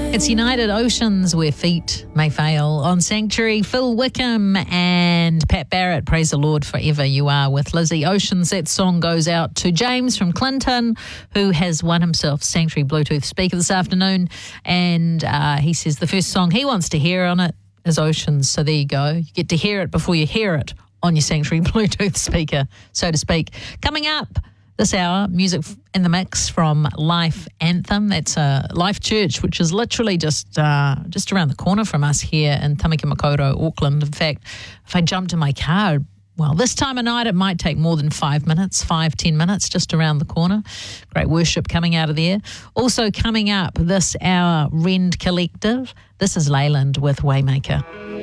It's United Oceans where feet may fail. On Sanctuary, Phil Wickham and Pat Barrett, Praise the Lord Forever You Are with Lizzie Oceans. That song goes out to James from Clinton, who has won himself Sanctuary Bluetooth speaker this afternoon. And he says the first song he wants to hear on it is Oceans. So there you go. You get to hear it before you hear it on your Sanctuary Bluetooth speaker, so to speak. Coming up this hour, music in the mix from Life Anthem. That's Life Church, which is literally just around the corner from us here in Tamaki Makaurau, Auckland. In fact, if I jumped in my car, well, this time of night, it might take more than 5 minutes, 5-10 minutes, just around the corner. Great worship coming out of there. Also coming up this hour, Rend Collective. This is Leyland with Waymaker.